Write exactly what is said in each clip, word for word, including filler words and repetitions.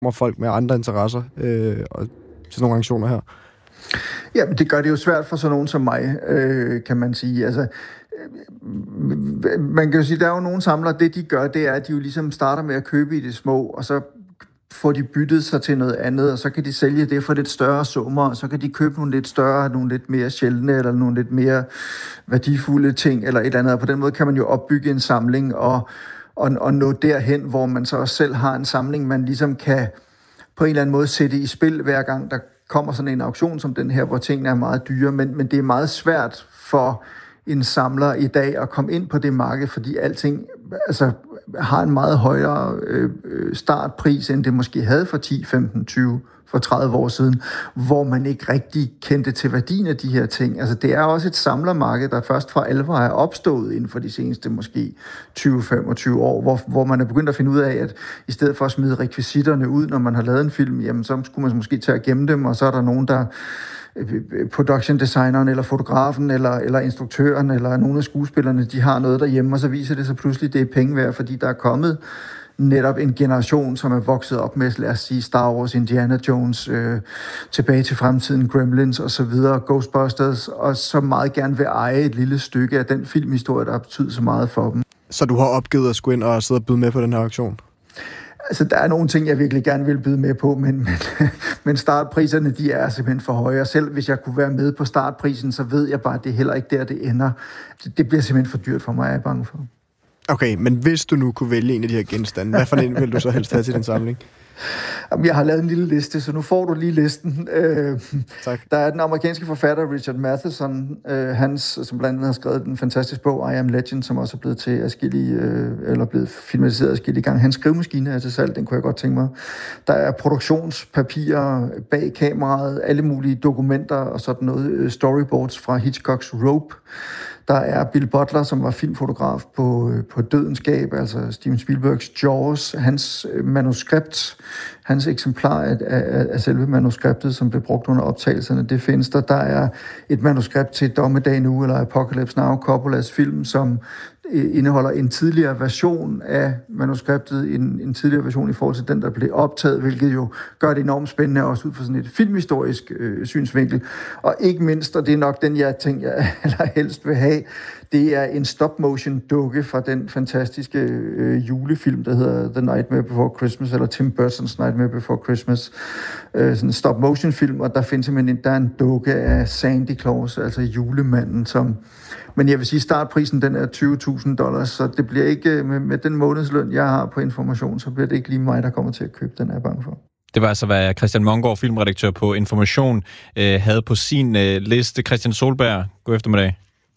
kommer folk med andre interesser øh, og til nogle aktioner her. Ja, men det gør det jo svært for sådan nogen som mig, øh, kan man sige. Altså, øh, man kan jo sige, der er jo nogle samlere, det de gør, det er, at de jo ligesom starter med at købe i det små, og så får de byttet sig til noget andet, og så kan de sælge det for lidt større summer, og så kan de købe nogle lidt større, nogle lidt mere sjældne, eller nogle lidt mere værdifulde ting, eller et eller andet. Og på den måde kan man jo opbygge en samling, og, og, og nå derhen, hvor man så også selv har en samling, man ligesom kan på en eller anden måde sætte i spil, hver gang der kommer sådan en auktion som den her, hvor tingene er meget dyre, men, men det er meget svært for en samler i dag at komme ind på det marked, fordi alting altså, har en meget højere øh, startpris, end det måske havde for ti, femten, tyve, for tredive år siden, hvor man ikke rigtig kendte til værdien af de her ting. Altså, det er også et samlermarked, der først fra alvor er opstået inden for de seneste måske tyve til femogtyve år, hvor, hvor man er begyndt at finde ud af, at i stedet for at smide rekvisitterne ud, når man har lavet en film, jamen, så skulle man måske tage at gemme dem, og så er der nogen, der production designeren, eller fotografen, eller, eller instruktøren, eller nogle af skuespillerne, de har noget derhjemme, og så viser det sig pludselig, det er penge værd, fordi der er kommet netop en generation, som er vokset op med, lad os sige, Star Wars, Indiana Jones, øh, Tilbage til fremtiden, Gremlins og så videre, Ghostbusters, og så meget gerne vil eje et lille stykke af den filmhistorie, der har betydet så meget for dem. Så du har opgivet at skulle ind og sidde og byde med på den her auktion? Altså, der er nogle ting, jeg virkelig gerne vil byde med på, men, men, men startpriserne, de er simpelthen for høje. Og selv hvis jeg kunne være med på startprisen, så ved jeg bare, at det er heller ikke der, det ender. Det, det bliver simpelthen for dyrt for mig, jeg er bange for. Okay, men hvis du nu kunne vælge en af de her genstande, hvad for en vil du så helst have til din samling? Jamen, jeg har lavet en lille liste, så nu får du lige listen. Øh, tak. Der er den amerikanske forfatter Richard Matheson, øh, hans, som blandt andet har skrevet den fantastiske bog I Am Legend, som også er blevet til adskillige, øh, eller blevet filmatiseret adskillige gange. Hans skrivemaskine er til salg, den kunne jeg godt tænke mig. Der er produktionspapirer bag kameraet, alle mulige dokumenter og sådan noget, storyboards fra Hitchcocks Rope. Der er Bill Butler, som var filmfotograf på, på Dødenskab, altså Steven Spielbergs Jaws, hans manuskript, hans eksemplar af, af, af selve manuskriptet, som blev brugt under optagelserne, det findes der. Der er et manuskript til Dommedag Nu, eller Apocalypse Now, Coppolas film, som indeholder en tidligere version af manuskriptet, en, en tidligere version i forhold til den, der blev optaget, hvilket jo gør det enormt spændende, også ud fra sådan et filmhistorisk øh, synsvinkel. Og ikke mindst, og det er nok den, jeg tænker, jeg allerhelst vil have, det er en stop-motion-dukke fra den fantastiske øh, julefilm, der hedder The Nightmare Before Christmas, eller Tim Burton's Nightmare Before Christmas. Øh, sådan en stop-motion-film, og der findes simpelthen en, der er en dukke af Sandy Claus, altså julemanden, som... Men jeg vil sige, startprisen, den er tyve tusind dollars, så det bliver ikke, med, med den månedsløn, jeg har på Information, så bliver det ikke lige mig, der kommer til at købe den, er jeg bange for. Det var altså, hvad Christian Mongård, filmredaktør på Information, øh, havde på sin øh, liste. Christian Solberg, god eftermiddag.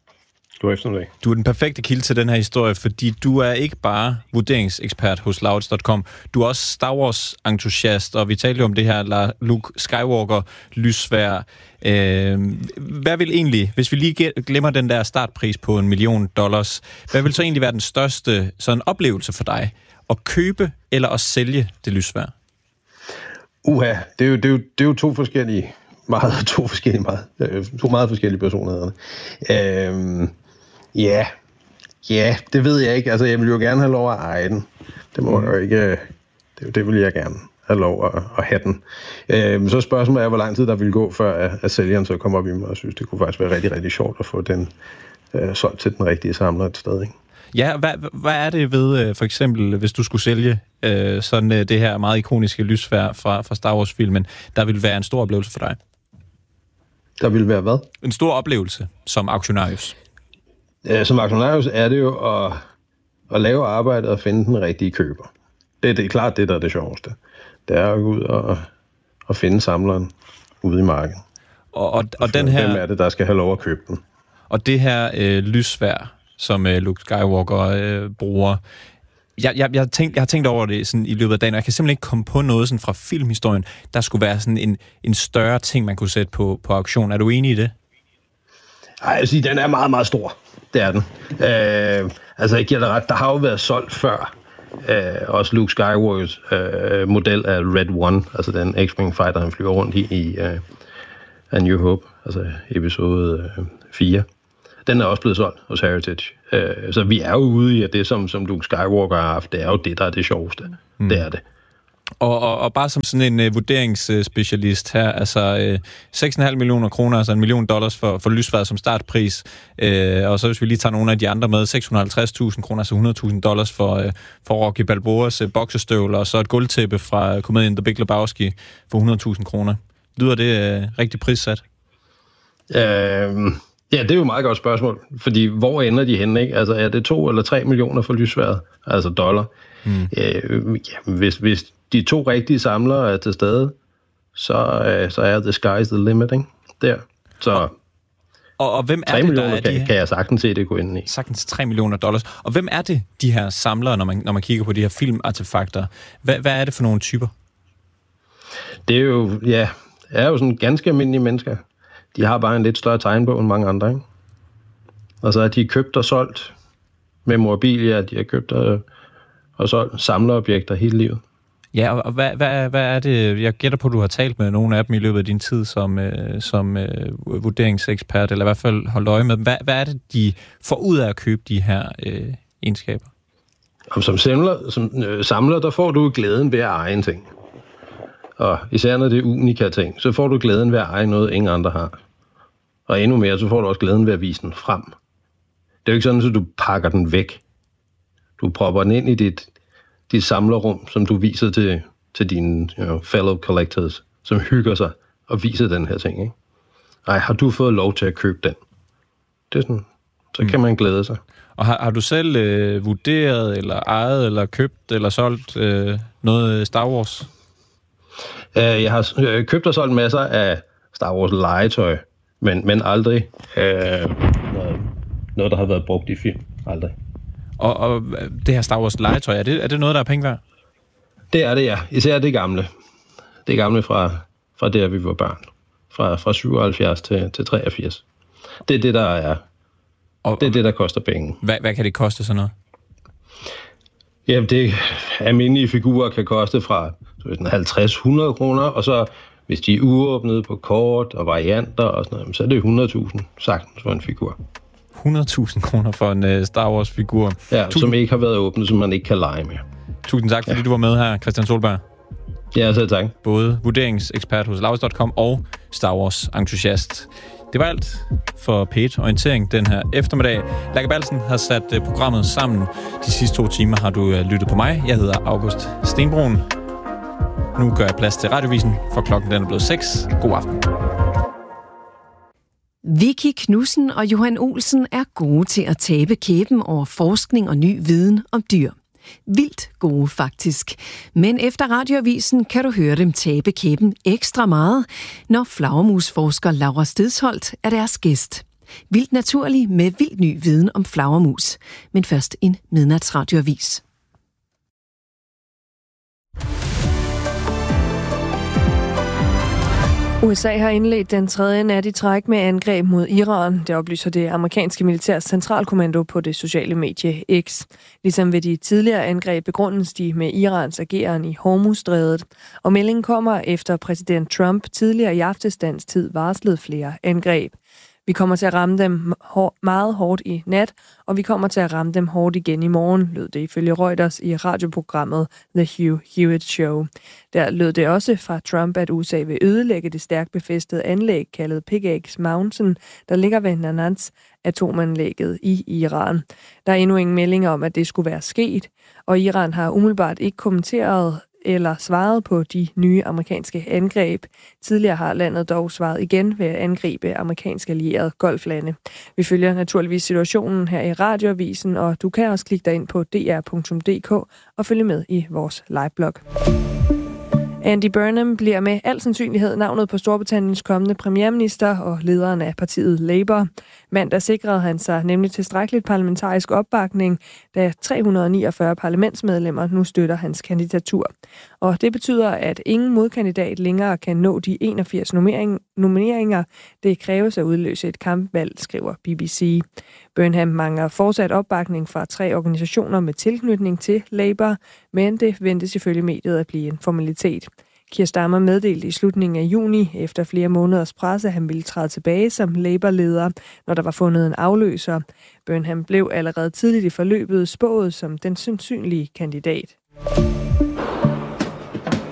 God eftermiddag. Du er den perfekte kilde til den her historie, fordi du er ikke bare vurderingsekspert hos Louds punktum com. Du er også Star Wars-entusiast, og vi talte jo om det her Luke Skywalker-lyssværd. Øh, hvad vil egentlig, hvis vi lige glemmer den der startpris på en million dollars, hvad vil så egentlig være den største sådan oplevelse for dig? At købe eller at sælge det lyssværd? Uha, det er jo, det er jo, det er jo to forskellige, meget, to forskellige, meget, to meget forskellige personligheder. Øhm, ja, ja, det ved jeg ikke. Altså, jeg vil jo gerne have lov at eje den. Det må mm. jeg jo ikke, det, det vil jeg gerne have lov at, at have den. Øhm, så spørgsmålet er, hvor lang tid der vil gå, før at, at sælgeren så kommer op i mig, og synes, det kunne faktisk være rigtig, rigtig sjovt at få den øh, solgt til den rigtige samler et sted, ikke? Ja, hvad, hvad er det ved, for eksempel, hvis du skulle sælge øh, sådan øh, det her meget ikoniske lyssværd fra, fra Star Wars-filmen, der vil være en stor oplevelse for dig? Der vil være hvad? En stor oplevelse som auktionarius. Ja, som auktionarius er det jo at, at lave arbejdet og finde den rigtige køber. Det, det er klart det, der er det sjoveste. Det er at gå ud og, og finde samleren ude i markedet. Og, og, og den her... Hvem er det, der skal have lov at købe den? Og det her øh, lyssværd, som øh, Luke Skywalker øh, bruger. Jeg, jeg, jeg, tænkt, jeg har tænkt over det sådan, i løbet af dagen, og jeg kan simpelthen ikke komme på noget sådan, fra filmhistorien, der skulle være sådan en, en større ting, man kunne sætte på, på auktion. Er du enig i det? Ej, jeg vil sige, den er meget, meget stor. Det er den. Øh, altså, jeg giver dig ret. Der har jo været solgt før. Øh, også Luke Skywalkers øh, model af Red One, altså den X-Wing fighter, han flyver rundt i, i uh, A New Hope, altså episode uh, fire. Den er også blevet solgt hos Heritage. Uh, så vi er jo ude i, at det, som, som Luke Skywalker har haft, det er jo det, der er det sjoveste. Mm. Det er det. Og, og, og bare som sådan en uh, vurderingsspecialist her, altså uh, seks komma fem millioner kroner, altså en million dollars for, for lysværet som startpris, uh, og så hvis vi lige tager nogle af de andre med, seks hundrede og halvtreds tusind kroner, altså hundrede tusind dollars for, uh, for Rocky Balboas uh, boksestøvler, og så et gulvtæppe fra komedien The Big Lebowski for hundrede tusind kroner. Lyder det uh, rigtig prissat? Øh, ja, det er jo et meget godt spørgsmål, fordi hvor ender de henne, ikke? Altså er det to eller tre millioner for lysværet, altså dollar? Mm. Øh, ja, hvis, hvis de to rigtige samlere er til stede, så, øh, så er the sky's the limit, ikke? Der. Så og, og, og hvem er det, der er kan, de her? kan jeg sagtens se det gå ind i. Sagtens tre millioner dollars. Og hvem er det, de her samlere, når man, når man kigger på de her filmartefakter? Hvad, hvad er det for nogle typer? Det er jo, ja, er jo sådan ganske almindelige mennesker. De har bare en lidt større tegnbog end mange andre, ikke? Og så er de købt og solgt memorabilia, de har købt og, og solgt samlerobjekter hele livet. Ja, og hvad, hvad, hvad er det, jeg gætter på, at du har talt med nogle af dem i løbet af din tid som, øh, som øh, vurderingsekspert, eller i hvert fald holdt øje med dem. Hvad, hvad er det, de får ud af at købe de her øh, egenskaber? Som samler, som øh, samler, der får du glæden ved at eje en ting. Og især når det er unika ting, så får du glæden ved at eje noget, ingen andre har. Og endnu mere, så får du også glæden ved at vise den frem. Det er jo ikke sådan, at du pakker den væk. Du propper den ind i dit, dit samlerrum, som du viser til, til dine you know, fellow collectors, som hygger sig og viser den her ting. Ikke? Ej, har du fået lov til at købe den? Det er sådan, så mm. kan man glæde sig. Og har, har du selv øh, vurderet, eller ejet, eller købt, eller solgt øh, noget Star Wars? Jeg har købt og solgt masser af Star Wars legetøj, men, men aldrig øh, noget, noget, der har været brugt i film. Aldrig. Og, og det her Star Wars legetøj, er det, er det noget, der er penge værd? Det er det, ja. Især det gamle. Det gamle fra, fra der, vi var børn. Fra, fra syvoghalvfjerds til, til treogfirs. Det er det, der er. Og, det er det, der koster penge. Hvad, hvad kan det koste sådan noget? Jamen, det almindelige figurer kan koste fra halvtreds til hundrede kroner, og så hvis de er uåbnede på kort og varianter og sådan noget, så er det hundrede tusind sagtens for en figur. hundrede tusind kroner for en uh, Star Wars-figur? Ja, Tusind... som ikke har været åbnet, som man ikke kan lege med. Tusind tak, fordi ja. du var med her, Christian Solberg. Ja, så tak. Både vurderingsekspert hos Lauritz punktum com og Star Wars-entusiast. Det var alt for P et Orientering den her eftermiddag. Lærke Balsen har sat programmet sammen. De sidste to timer har du lyttet på mig. Jeg hedder August Stenbroen. Nu gør jeg plads til Radiovisen, for klokken den er blevet seks. God aften. Vicky Knudsen og Johan Olsen er gode til at tabe kæben over forskning og ny viden om dyr. Vildt gode faktisk. Men efter Radioavisen kan du høre dem tabe kæben ekstra meget, når flagermusforsker Laura Stedsholt er deres gæst. Vildt naturlig med vild ny viden om flagermus. Men først en midnatsradioavis. U S A har indledt den tredje nat i træk med angreb mod Iran. Det oplyser det amerikanske militærs centralkommando på det sociale medie X. Ligesom ved de tidligere angreb begrundes de med Irans ageren i Hormuzstrædet. Og meldingen kommer efter præsident Trump tidligere i aftes dansk tid varslede flere angreb. Vi kommer til at ramme dem meget hårdt i nat, og vi kommer til at ramme dem hårdt igen i morgen, lød det ifølge Reuters i radioprogrammet The Hugh Hewitt Show. Der lød det også fra Trump, at U S A vil ødelægge det stærkt befæstede anlæg kaldet Pickaxe Mountain, der ligger ved Natanz atomanlægget i Iran. Der er endnu ingen meldinger om, at det skulle være sket, og Iran har umiddelbart ikke kommenteret eller svaret på de nye amerikanske angreb. Tidligere har landet dog svaret igen ved at angribe amerikanske allierede golflande. Vi følger naturligvis situationen her i Radioavisen, og du kan også klikke dig ind på d r punktum d k og følge med i vores liveblog. Andy Burnham bliver med al sandsynlighed navnet på Storbritanniens kommende premierminister og lederen af partiet Labour. Mandag sikrede han sig nemlig tilstrækkeligt parlamentarisk opbakning, da tre hundrede og niogfyrre parlamentsmedlemmer nu støtter hans kandidatur. Og det betyder, at ingen modkandidat længere kan nå de enogfirs nomineringer, det kræves at udløse et kampvalg, skriver B B C. Burnham mangler fortsat opbakning fra tre organisationer med tilknytning til Labour, men det ventes ifølge mediet at blive en formalitet. Keir Starmer meddelte i slutningen af juni efter flere måneders pres, at han ville træde tilbage som Labour-leder, når der var fundet en afløser. Burnham blev allerede tidligt i forløbet spået som den sandsynlige kandidat.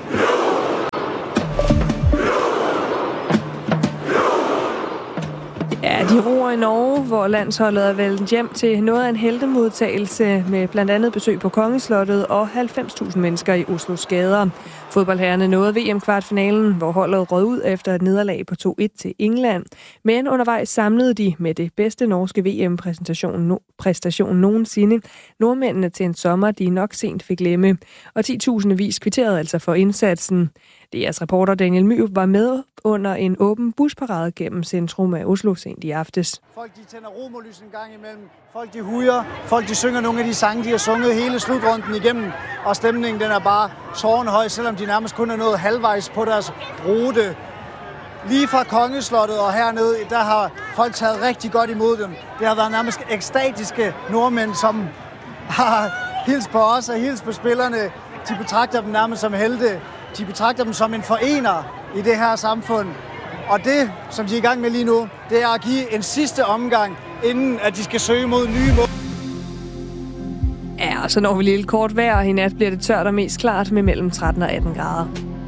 i Norge, hvor landsholdet er vendt hjem til noget af en heltemodtagelse med blandt andet besøg på Kongeslottet og halvfems tusind mennesker i Oslos gader. Fodboldherrerne nåede V M-kvartfinalen, hvor holdet rød ud efter et nederlag på to et til England. Men undervejs samlede de med det bedste norske V M-præstation præstation nogensinde nordmændene til en sommer, de nok sent fik glemme. Og ti tusindvis kvitterede altså for indsatsen. D R's reporter Daniel Myrup var med under en åben busparade gennem centrum af Oslo sent i aftes. Folk de tænder romerlys en gang imellem, folk de hujer, folk de synger nogle af de sange, de har sunget hele slutrunden igennem, og stemningen den er bare tårnhøj, selvom de nærmest kun er nået halvvejs på deres rute. Lige fra Kongeslottet og hernede, der har folk taget rigtig godt imod dem. Det har været nærmest ekstatiske nordmænd, som har hils på os og hils på spillerne. De betragter dem nærmest som helte. De betragter dem som en forener i det her samfund. Og det, som de er i gang med lige nu, det er at give en sidste omgang, inden at de skal søge mod nye mål. Ja, og så når vi lidt kort vejr, og i nat bliver det tørt og mest klart med mellem tretten og atten grader.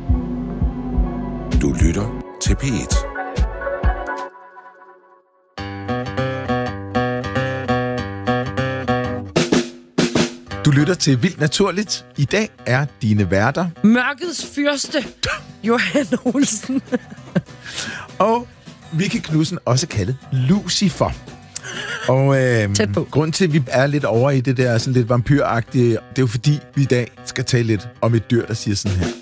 Du lytter til P et. Du lytter til Vildt Naturligt. I dag er dine værter Mørkets fyrste, Johan Olsen. og Vicky Knudsen, også kaldet Lucifer. Og øh, grunden til, at vi er lidt over i det der sådan lidt vampyragtige, det er jo fordi, vi i dag skal tale lidt om et dyr, der siger sådan her.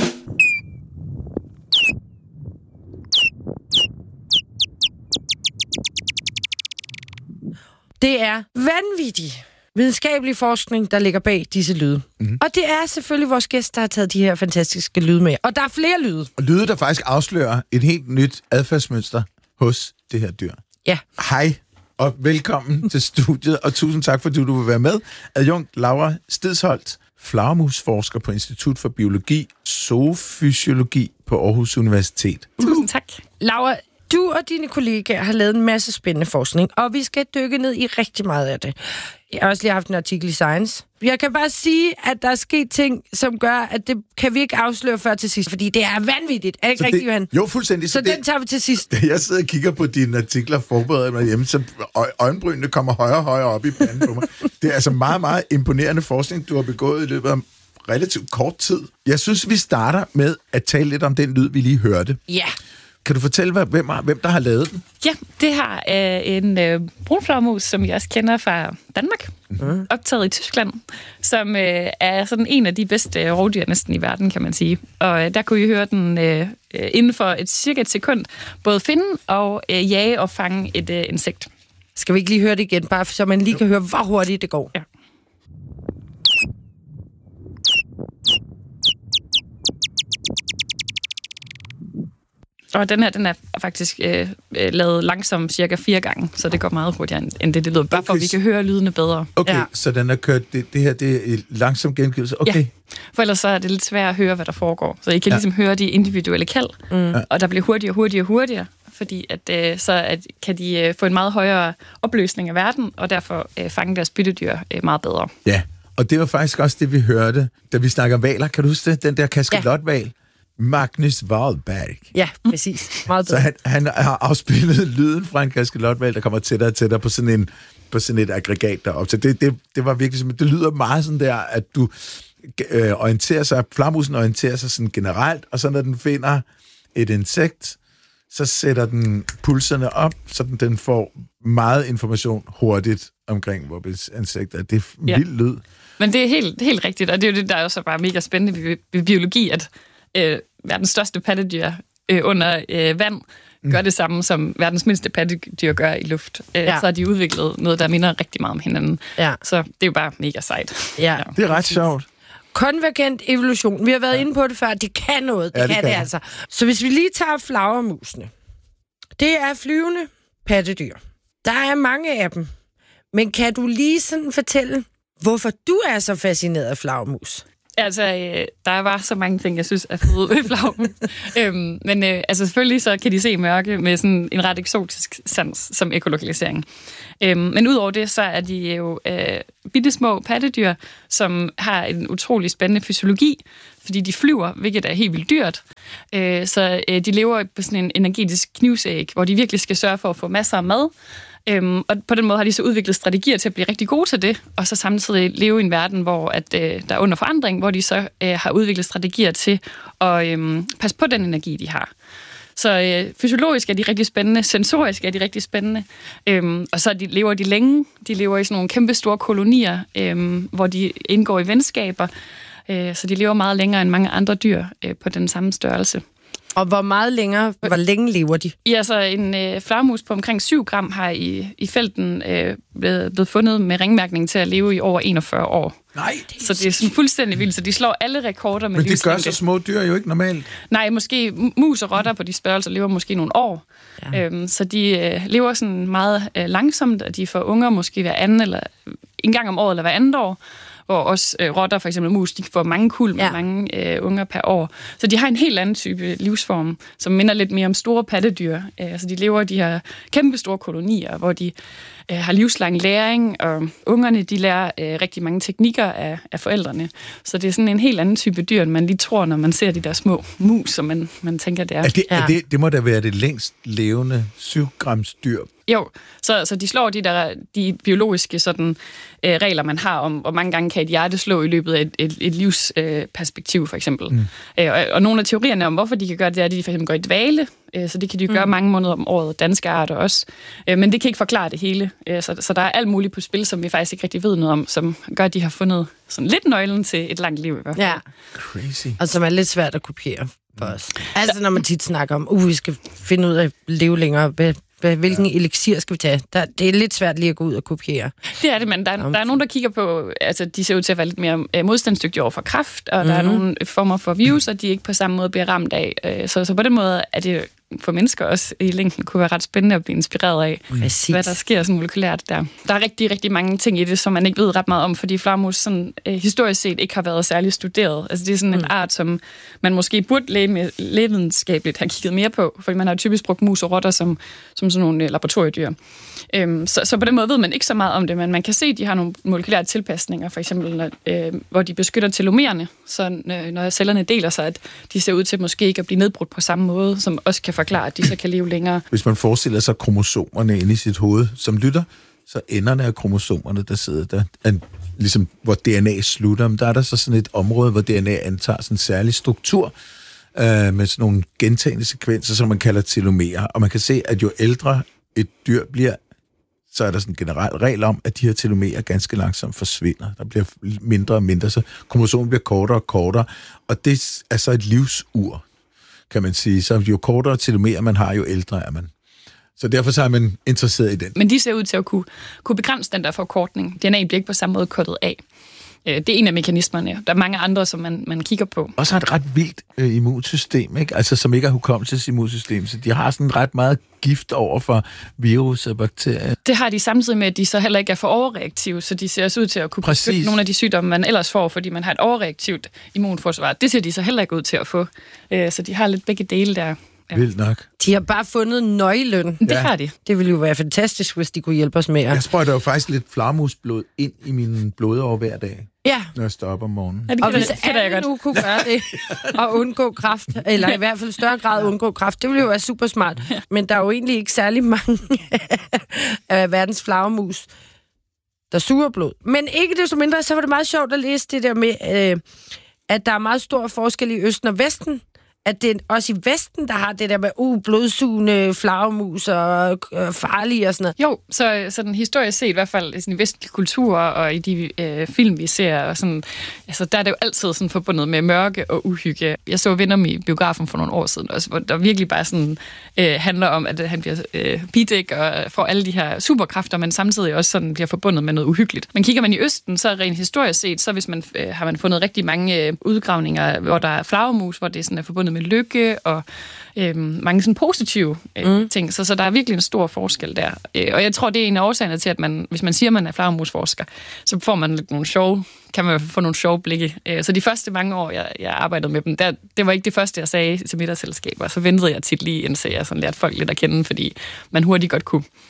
Det er vanvittig videnskabelig forskning, der ligger bag disse lyde. Mm-hmm. Og det er selvfølgelig vores gæst, der har taget de her fantastiske lyde med. Og der er flere lyde. Og lyde, der faktisk afslører et helt nyt adfærdsmønster hos det her dyr. Ja. Hej, og velkommen til studiet, og tusind tak, fordi du vil være med. Adjunkt Laura Stedsholt, flagermusforsker på Institut for Biologi, Zoofysiologi på Aarhus Universitet. Tusind tak. Laura, du og dine kollegaer har lavet en masse spændende forskning, og vi skal dykke ned i rigtig meget af det. Jeg har også lige haft en artikel i Science. Jeg kan bare sige, at der er sket ting, som gør, at det kan vi ikke afsløre før til sidst, fordi det er vanvittigt. Er ikke rigtigt, Johan? Jo, fuldstændig. Så, så så det, den tager vi til sidst. Jeg sidder og kigger på dine artikler, forbereder mig hjemme, så øjenbrynene kommer højere og højere op i panden på mig. Det er altså meget, meget imponerende forskning, du har begået i løbet af relativt kort tid. Jeg synes, vi starter med at tale lidt om den lyd, vi lige hørte. Ja. Kan du fortælle, hvem, hvem der har lavet den? Ja, det har øh, en øh, brunflagermus, som jeg også kender fra Danmark, mm. optaget i Tyskland, som øh, er sådan en af de bedste rovdyr næsten i verden, kan man sige. Og øh, der kunne I høre den øh, inden for et cirka et sekund, både finde og øh, jage og fange et øh, insekt. Skal vi ikke lige høre det igen, bare så man lige kan høre, hvor hurtigt det går? Ja. Og den her, den er faktisk øh, lavet langsomt cirka fire gange, så det går meget hurtigere end det, det lyder. Bare okay. For at vi kan høre lydene bedre. Okay, ja. Så den er kørt, det, det her, det er langsom gengivelse. Okay. Ja, for ellers så er det lidt svært at høre, hvad der foregår. Så I kan ja. ligesom høre de individuelle kald, mm. og der bliver hurtigere, hurtigere, hurtigere, fordi at, øh, så at, kan de øh, få en meget højere opløsning af verden, og derfor øh, fange deres byttedyr øh, meget bedre. Ja, og det var faktisk også det, vi hørte, da vi snakker valer. Kan du huske det? Den der kaskelotval. Ja. Magnus Wahlberg. Ja, præcis. Meget så han, han har afspillet lyden fra en kaskelotval, der kommer tættere og tættere på sådan, en, på sådan et aggregat deroppe. Så det, det, det var virkelig, det lyder meget sådan der, at du øh, orienterer sig, flagermusen orienterer sig sådan generelt, og så når den finder et insekt, så sætter den pulserne op, så den, den får meget information hurtigt omkring, hvor insekter er. Det er ja. vild lyd. Men det er helt, helt rigtigt, og det er jo det, der er jo så bare mega spændende ved, ved biologi, at Øh, verdens største pattedyr øh, under øh, vand gør det samme, som verdens mindste pattedyr gør i luft. Øh, ja. Så har de udviklet noget, der minder rigtig meget om hinanden. Ja. Så det er jo bare mega sejt. Ja. Ja. Det er ret sjovt. Konvergent evolution. Vi har været ja. inde på det før. Det kan noget. Det, ja, det kan, kan det altså. Så hvis vi lige tager flagermusene. Det er flyvende pattedyr. Der er mange af dem. Men kan du lige sådan fortælle, hvorfor du er så fascineret af flagermus? Altså, øh, der er bare så mange ting, jeg synes er fede ved flagermus. øhm, men øh, altså, selvfølgelig så kan de se mørke med sådan en ret eksotisk sans som ekolokalisering. Øhm, men udover det, så er de jo øh, bittesmå pattedyr, som har en utrolig spændende fysiologi, fordi de flyver, hvilket er helt vildt dyrt. Øh, så øh, de lever på sådan en energetisk knivsæg, hvor de virkelig skal sørge for at få masser af mad, Øhm, og på den måde har de så udviklet strategier til at blive rigtig gode til det, og så samtidig leve i en verden, hvor at, øh, der er under forandring, hvor de så øh, har udviklet strategier til at øh, passe på den energi, de har. Så øh, fysiologisk er de rigtig spændende, sensorisk er de rigtig spændende, øhm, og så de, lever de længe. De lever i sådan nogle kæmpe store kolonier, øhm, hvor de indgår i venskaber, øh, så de lever meget længere end mange andre dyr øh, på den samme størrelse. Og hvor meget længere, hvor længe lever de? Ja, altså en øh, flagermus på omkring syv gram har i, i felten øh, blevet, blevet fundet med ringmærkning til at leve i over enogfyrre år. Nej. Det så det er sådan fuldstændig vildt, så de slår alle rekorder med Men det livslængde. gør så små dyr jo ikke normalt. Nej, måske mus og rotter på de størrelser lever måske nogle år. Ja. Øhm, så de øh, lever sådan meget øh, langsomt, og de får unger måske hver anden eller en gang om året eller hver andet år. Hvor også øh, rotter, for eksempel mus, de får mange kuld med ja. mange øh, unger per år. Så de har en helt anden type livsform, som minder lidt mere om store pattedyr. Øh, altså de lever i de her kæmpe store kolonier, hvor de øh, har livslang læring, og ungerne de lærer øh, rigtig mange teknikker af, af forældrene. Så det er sådan en helt anden type dyr, end man lige tror, når man ser de der små mus, som man, man tænker, det er. er, det, ja. er det, det må da være det længst levende syv grams dyr. Jo, så, så de slår de der de biologiske sådan, øh, regler, man har om, hvor mange gange kan et hjerte slå i løbet af et, et, et livsperspektiv, øh, for eksempel. Mm. Øh, og, og nogle af teorierne om, hvorfor de kan gøre det, er, at de for eksempel går i dvale, øh, så det kan de jo gøre mm. mange måneder om året, danske arter også. Øh, men det kan ikke forklare det hele. Øh, så, så der er alt muligt på spil, som vi faktisk ikke rigtig ved noget om, som gør, at de har fundet sådan lidt nøglen til et langt liv i hvert fald. Ja. Crazy. Og som er lidt svært at kopiere for os. Altså, når man tit snakker om, uh, vi skal finde ud af at leve længere, hvilken ja. elixir skal vi tage? Der, det er lidt svært lige at gå ud og kopiere. Det er det, men der, der er nogen, der kigger på, altså de ser ud til at være lidt mere modstandsdygtige over for kræft, og mm-hmm. der er nogle former for virus, og de ikke på samme måde bliver ramt af. Så, så på den måde er det for mennesker også i længden kunne være ret spændende at blive inspireret af, Præcis. hvad der sker sådan molekylært der. Der er rigtig, rigtig mange ting i det, som man ikke ved ret meget om, fordi flagermus sådan, øh, historisk set ikke har været særlig studeret. Altså det er sådan mm. en art, som man måske burde læge lægevidenskabeligt have kigget mere på, fordi man har typisk brugt mus og rotter som, som sådan nogle øh, laboratoriedyr. Øhm, så, så på den måde ved man ikke så meget om det, men man kan se, at de har nogle molekylære tilpasninger, for eksempel, øh, hvor de beskytter telomererne, så øh, når cellerne deler sig, at de ser ud til måske ikke at blive nedbrudt på samme måde, som også kan forklare, at de så kan leve længere. Hvis man forestiller sig kromosomerne inde i sit hoved, som lytter, så enderne af kromosomerne, der sidder der, er, ligesom hvor D N A slutter, men der er der så sådan et område, hvor D N A antager sådan en særlig struktur, øh, med sådan nogle gentagende sekvenser, som man kalder telomerer, og man kan se, at jo ældre et dyr bliver, så er der sådan en generel regel om, at de her telomerer ganske langsomt forsvinder. Der bliver mindre og mindre, så kromosomen bliver kortere og kortere, og det er så et livsur, kan man sige. Så jo kortere telomerer man har, jo ældre er man. Så derfor så er man interesseret i den. Men de ser ud til at kunne, kunne begrænse den der forkortning. D N A bliver ikke på samme måde kortet af. Det er en af mekanismerne. Der er mange andre, som man, man kigger på. Også har et ret vildt øh, immunsystem, ikke? Altså, som ikke har hukommelsesimmunsystem. Så de har sådan ret meget gift over for virus og bakterier. Det har de samtidig med, at de så heller ikke er for overreaktive, så de ser også ud til at kunne beskytte nogle af de sygdomme, man ellers får, fordi man har et overreaktivt immunforsvar. Det ser de så heller ikke ud til at få. Så de har lidt begge dele der. Ja. Vildt nok. De har bare fundet nøglen. Det ja. har de. Det ville jo være fantastisk, hvis de kunne hjælpe os med at... Jeg sprøjter jo faktisk lidt flagermusblod ind i min blodår hver dag. Ja. Når jeg står op om morgenen. Ja, og hvis alle nu kunne gøre det og undgå kræft, eller i hvert fald større grad undgå kræft, det ville jo være super smart. Ja. Men der er jo egentlig ikke særlig mange af verdens flagermus, der suger blod. Men ikke desto mindre, så var det meget sjovt at læse det der med, øh, at der er meget stor forskel i Østen og Vesten. At det er også i Vesten, der har det der med uh, blodsugende flagermus og øh, farlige og sådan noget. Jo, så, så den historisk set, i hvert fald sådan i vestlige kulturer og i de øh, film, vi ser, og sådan, altså, der er det jo altid sådan forbundet med mørke og uhygge. Jeg så Venom i biografen for nogle år siden også, hvor der virkelig bare sådan, øh, handler om, at han bliver øh, bidæk og får alle de her superkræfter, men samtidig også sådan bliver forbundet med noget uhyggeligt. Men kigger man i Østen, så rent historisk set, så hvis man, øh, har man fundet rigtig mange øh, udgravninger, hvor der er flagermus, hvor det sådan er forbundet med lykke og øh, mange sådan positive øh, mm. ting. Så, så der er virkelig en stor forskel der. Øh, og jeg tror, det er en af årsagerne til, at man, hvis man siger, at man er flagermusforsker, så får man lidt nogle sjove, kan man få nogle sjove blikke. Øh, så de første mange år, jeg, jeg arbejdede med dem, der, det var ikke det første, jeg sagde til middagsselskaber. Så ventede jeg tit lige, indtil jeg sådan lærte folk lidt at kende, fordi man hurtigt godt kunne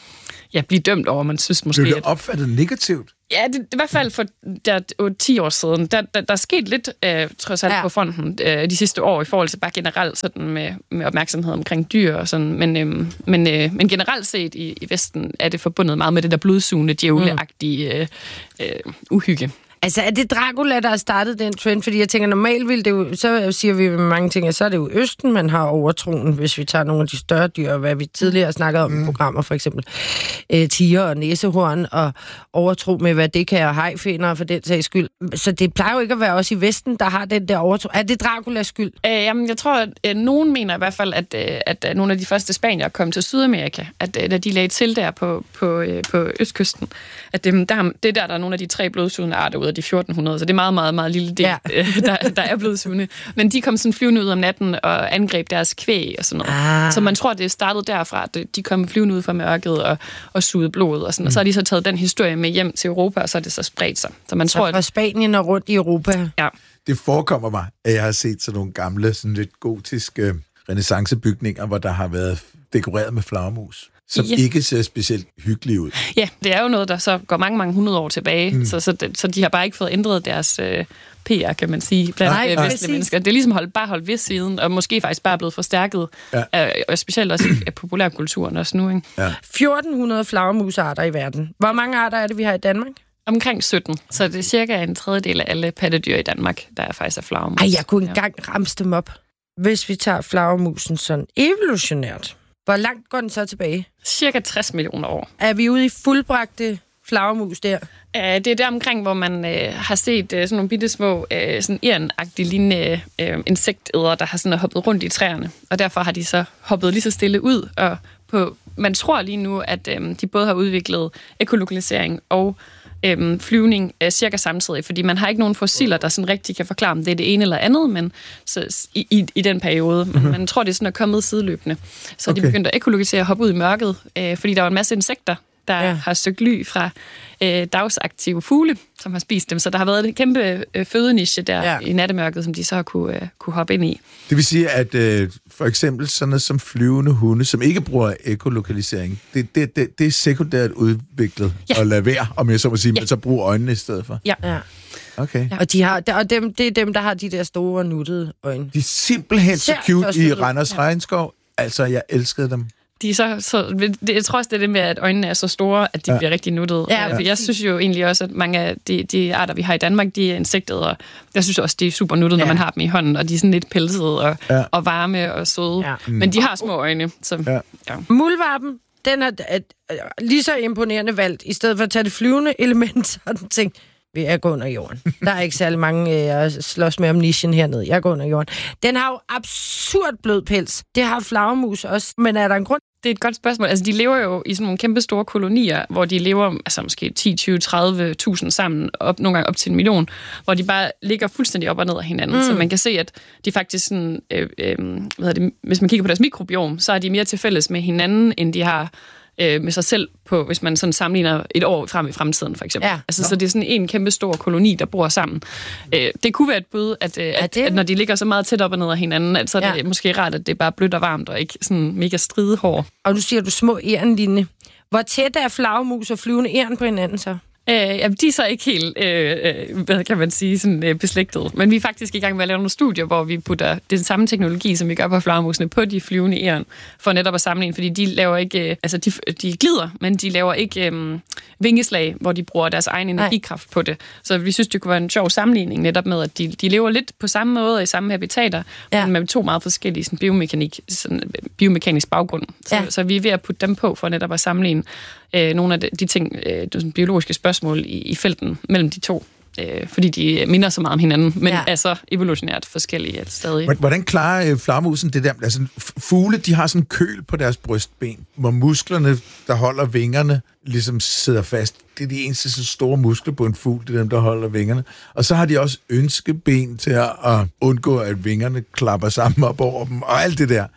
ja, blive dømt over. Man synes måske... Blev det opfattet negativt? Ja, det, i hvert fald for der, ti år siden. Der, der, der er sket lidt, øh, trods alt, ja. på fronten øh, de sidste år, i forhold til bare generelt sådan med, med opmærksomhed omkring dyr og sådan. Men, øh, men, øh, men generelt set i, i Vesten er det forbundet meget med det der blodsugende, djævleagtige øh, øh, uhygge. Altså, er det Dracula, der har startet den trend? Fordi jeg tænker, normalt vil det jo, så siger vi mange ting, at så er det jo Østen, man har overtroen, hvis vi tager nogle af de større dyr, hvad vi tidligere har snakket om mm. i programmer, for eksempel øh, tiger og næsehorn, og overtro med, hvad det kan, og hajfinder for den sags skyld. Så det plejer jo ikke at være os i Vesten, der har den der overtro. Er det Draculas skyld? Øh, jamen, jeg tror, at øh, nogen mener i hvert fald, at, øh, at øh, nogle af de første spaniere kom til Sydamerika, at øh, da de lagde til der på, på, øh, på østkysten, at øh, der, det der, der er nogle af de tre blodsugende arter ud af de fjorten hundrede, så det er meget, meget, meget lille del, ja. der, der er blodsugende. Men de kom sådan flyvende ud om natten og angreb deres kvæg og sådan noget. Ah. Så man tror, det startede derfra, at de kom flyvende ud fra mørket og, og sugede blod og sådan. Mm. Og så har de så taget den historie med hjem til Europa, og så er det så spredt sig. Så man så tror, fra at... Spanien og rundt i Europa. Ja. Det forekommer mig, at jeg har set sådan nogle gamle, sådan lidt gotiske renæssancebygninger, hvor der har været dekoreret med flagermus, som yeah. ikke ser specielt hyggeligt ud. Ja, det er jo noget, der så går mange, mange hundrede år tilbage, mm. så, så, det, så de har bare ikke fået ændret deres øh, P R, kan man sige, blandt nej, øh, vestlige mennesker. Det er ligesom holdt, bare holdt ved siden, og måske faktisk bare blevet forstærket, ja. øh, og specielt også af populærkulturen også nu. Ikke? Ja. fjorten hundrede flagermusarter i verden. Hvor mange arter er det, vi har i Danmark? Omkring sytten, så det er cirka en tredjedel af alle pattedyr i Danmark, der er faktisk er flagermus. Ej, jeg kunne engang ja. ramse dem op. Hvis vi tager flagermusen sådan evolutionært, hvor langt går den så tilbage? Cirka tres millioner år. Er vi ude i fuldbragte flagermus der? Uh, det er der omkring, hvor man uh, har set uh, sådan nogle bitte små, uh, sådan irenagtige lignende uh, insektæder, der har sådan hoppet rundt i træerne. Og derfor har de så hoppet lige så stille ud. Og på, man tror lige nu, at um, de både har udviklet ekolokalisering og Øhm, flyvning øh, cirka samtidig, fordi man har ikke nogen fossiler, der sådan rigtig kan forklare, om det er det ene eller andet, men så, i, i, i den periode. Men mm-hmm. man tror, det er sådan er kommet sideløbende. Så okay. de begyndte at ekologisere og hoppe ud i mørket, øh, fordi der var en masse insekter, der ja. har søgt ly fra øh, dagsaktive fugle, som har spist dem. Så der har været en kæmpe øh, fødeniche der ja. i nattemørket, som de så har kunne, øh, kunne hoppe ind i. Det vil sige, at øh, for eksempel sådan noget som flyvende hunde, som ikke bruger ekolokalisering, det, det, det, det er sekundært udviklet ja. at lade være, om jeg så må sige, ja. men så bruge øjnene i stedet for. Ja. ja. Okay. Ja. Og, de har, og dem, det er dem, der har de der store, nuttede øjne. De er simpelthen så cute i Randers ja. Regnskov. Altså, jeg elskede dem. De er så, så det, jeg tror også, det er det med, at øjnene er så store, at de ja. bliver rigtig nuttede. Ja, for jeg synes jo egentlig også, at mange af de, de arter, vi har i Danmark, de er insektæder. Jeg synes også, de er super nuttede, ja. når man har dem i hånden, og de er sådan lidt pelsede og, ja. og varme og søde. Ja. Mm. Men de har små øjne. Så, ja. Ja. Muldvarpen, den er at, at, lige så imponerende valgt, i stedet for at tage det flyvende element, sådan ting. Vi er gået under jorden. Der er ikke særlig mange, jeg slås med om nichen hernede. Jeg går under jorden. Den har jo absurd blød pels. Det har flagermus også. Men er der en grund? Det er et godt spørgsmål. Altså, de lever jo i sådan nogle kæmpe store kolonier, hvor de lever altså måske ti, tyve, tredive tusind sammen, op, nogle gange op til en million, hvor de bare ligger fuldstændig op og ned af hinanden. Mm. Så man kan se, at de faktisk sådan, øh, øh, hvad hedder det, hvis man kigger på deres mikrobiom, så er de mere til fælles med hinanden, end de har øh, med sig selv, på, hvis man sådan sammenligner et år frem i fremtiden, for eksempel. Ja. Altså, så det er sådan en kæmpe stor koloni, der bor sammen. Øh, det kunne være et bud, at, øh, at, at når de ligger så meget tæt op og ned af hinanden, at så er det ja. måske rart, at det er bare blødt og varmt, og ikke sådan mega stridehår. Og du siger, du små ærenlinje. Hvor tæt er flagermus og flyvende æren på hinanden så? Øh, ja, de er så ikke helt, øh, hvad kan man sige, sådan, øh, beslægtet. Men vi er faktisk i gang med at lave nogle studier, hvor vi putter den samme teknologi, som vi gør på flagermusene, på de flyvende æren, for netop at sammenligne, fordi de laver ikke, øh, altså de, de glider, men de laver ikke øh, vingeslag, hvor de bruger deres egen energikraft på det. Så vi synes, det kunne være en sjov sammenligning netop med, at de, de lever lidt på samme måde og i samme habitater, ja. men med to meget forskellige sådan, biomekanik, sådan, biomekanisk baggrund. Så, ja. så vi er ved at putte dem på for netop at sammenligne øh, nogle af de, de ting, øh, de biologiske spørgsmål i, i felten mellem de to. Øh, fordi de minder så meget om hinanden, men ja. er så evolutionært forskellige stadig. Hvordan klarer øh, flagermusen det der? Altså, fugle, de har sådan en køl på deres brystben, hvor musklerne, der holder vingerne, ligesom sidder fast. Det er de eneste så store muskler på en fugl, det er dem, der holder vingerne. Og så har de også ønskeben til at, at undgå, at vingerne klapper sammen op over dem, og alt det der.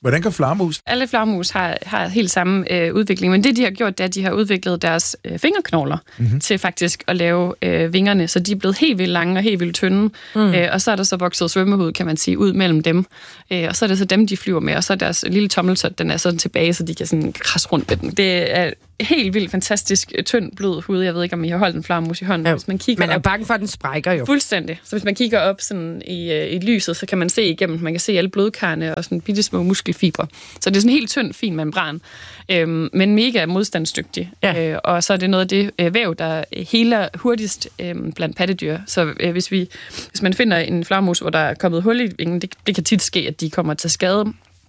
Hvordan kan flagermus? Alle flagermus har, har helt samme øh, udvikling, men det, de har gjort, det er, at de har udviklet deres øh, fingerknogler mm-hmm. til faktisk at lave øh, vingerne, så de er blevet helt vildt lange og helt vildt tynde, mm. øh, og så er der så vokset svømmehud, kan man sige, ud mellem dem, øh, og så er det så dem, de flyver med, og så er deres lille tommeltot, den er sådan tilbage, så de kan sådan krasse rundt med den. Det er helt vildt fantastisk tynd, blød hud. Jeg ved ikke, om I har holdt en flagermus i hånden. Ja. Hvis man kigger man er op, bange for, at den sprækker jo. Fuldstændig. Så hvis man kigger op sådan i, øh, i lyset, så kan man se igennem. Man kan se alle blodkarrene og sådan bitte små muskelfibre. Så det er sådan en helt tynd, fin membran, øhm, men mega modstandsdygtig. Ja. Øh, og så er det noget af det øh, væv, der heler hurtigst øh, blandt pattedyr. Så øh, hvis, vi, hvis man finder en flagermus, hvor der er kommet hul i vingen, det, det kan tit ske, at de kommer til skade.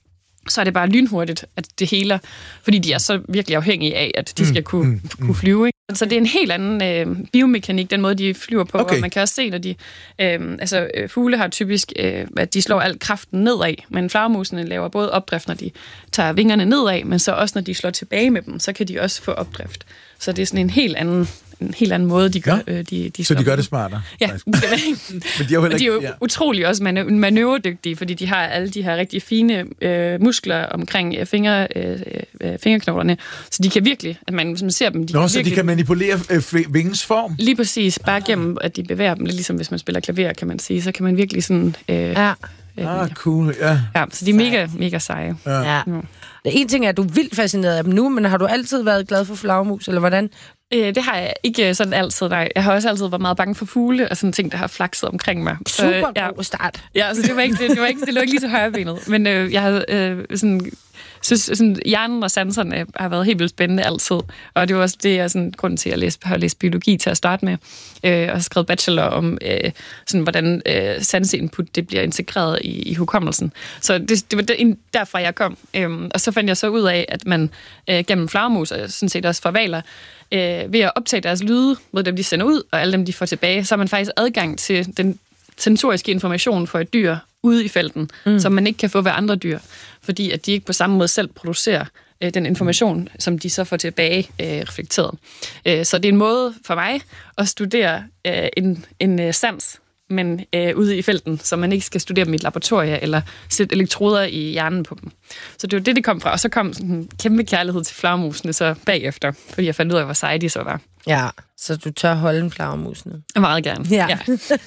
Så er det bare lynhurtigt, at det heler, fordi de er så virkelig afhængige af, at de skal kunne, mm, mm, kunne flyve. Ikke? Så det er en helt anden øh, biomekanik, den måde, de flyver på, okay. Og man kan også se, når de... Øh, altså, øh, fugle har typisk, øh, at de slår al kraften nedad, men flagermusene laver både opdrift, når de tager vingerne nedad, men så også, når de slår tilbage med dem, så kan de også få opdrift. Så det er sådan en helt anden... en helt anden måde, de gør, ja. øh, de, de Så de gør det smartere? Ja. Men de er jo, de er jo ja. utrolig også manøvredygtige, fordi de har alle de her rigtig fine øh, muskler omkring fingre, øh, øh, fingerknoglerne, så de kan virkelig, at man, hvis man ser dem... De Nå, kan så virkelig, de kan manipulere øh, vingens form? Lige præcis, bare ah. gennem, at de bevæger dem, lidt ligesom hvis man spiller klaver, kan man sige, så kan man virkelig sådan... Øh, ja. Ah, cool, ja. Ja, så de er mega, mega seje. Ja. Ja. En ting er, at du er vildt fascineret af dem nu, men har du altid været glad for flagermus, eller hvordan? Øh, det har jeg ikke sådan altid, nej. Jeg har også altid været meget bange for fugle, og sådan ting, der har flakset omkring mig. Super øh, ja. god start. Ja, altså det var ikke, det, det var ikke, det lå ikke lige til højrebenet. Men øh, jeg har øh, sådan... synes, sådan, hjernen og sanserne har været helt vildt spændende altid. Og det var også det, jeg sådan, grunden til, at jeg læste, har læst biologi til at starte med. Øh, og har skrevet bachelor om, øh, sådan, hvordan øh, sanseinput det bliver integreret i, i hukommelsen. Så det, det var der, derfra, jeg kom. Øh, og så fandt jeg så ud af, at man øh, gennem flagermus, og sådan set også forvaler, øh, ved at optage deres lyde, både dem, de sender ud, og alle dem, de får tilbage, så har man faktisk adgang til den sensoriske information for et dyr ude i felten, mm. som man ikke kan få ved andre dyr, fordi at de ikke på samme måde selv producerer øh, den information, som de så får tilbage øh, reflekteret. Øh, så det er en måde for mig at studere øh, en, en øh, sans, men øh, ude i felten, så man ikke skal studere dem i et laboratorie eller sætte elektroder i hjernen på dem. Så det var det, det kom fra. Og så kom sådan en kæmpe kærlighed til flagermusene så bagefter, fordi jeg fandt ud af, hvor seje de så var. Ja, så du tør holde en flagermus nu? Meget gerne. Ja. Ja.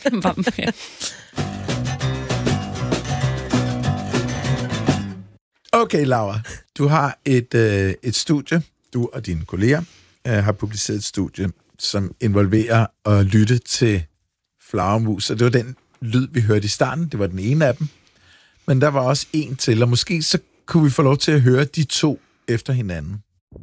ja. Okay, Laura. Du har et, øh, et studie, du og dine kolleger øh, har publiceret et studie, som involverer at lytte til flagermus. Og det var den lyd, vi hørte i starten. Det var den ene af dem. Men der var også en til, og måske så kunne vi få lov til at høre de to efter hinanden.